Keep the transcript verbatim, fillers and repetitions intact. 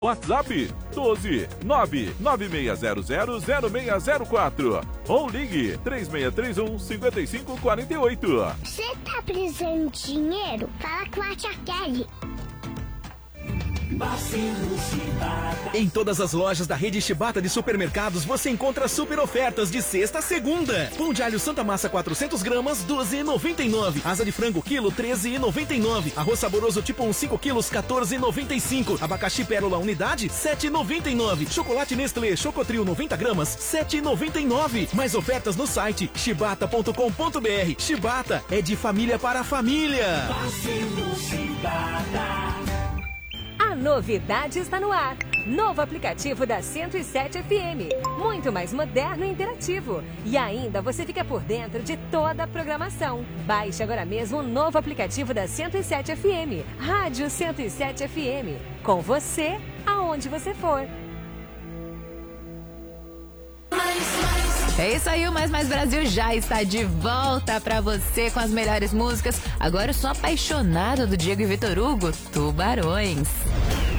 WhatsApp doze nove nove seis zero zero zero seis zero quatro ou ligue três seis três um cinco cinco quatro oito. Você tá precisando de dinheiro? Fala com a tia Kelly. Em todas as lojas da rede Shibata de supermercados você encontra super ofertas de sexta a segunda. Pão de alho Santa Massa quatrocentos gramas, doze reais e noventa e nove centavos. Asa de frango quilo, treze reais e noventa e nove centavos. Arroz saboroso tipo um cinco quilos, quatorze reais e noventa e cinco centavos. Abacaxi pérola unidade, sete reais e noventa e nove centavos. Chocolate Nestlé Chocotrio noventa gramas, sete reais e noventa e nove centavos. Mais ofertas no site shibata ponto com ponto br. Shibata é de família para família. A novidade está no ar. Novo aplicativo da cento e sete F M. Muito mais moderno e interativo. E ainda você fica por dentro de toda a programação. Baixe agora mesmo o novo aplicativo da cento e sete F M. Rádio cento e sete F M. Com você, aonde você for. É isso aí, o Mais Mais Brasil já está de volta pra você com as melhores músicas. Agora eu sou apaixonado do Diego e Vitor Hugo, Tubarões.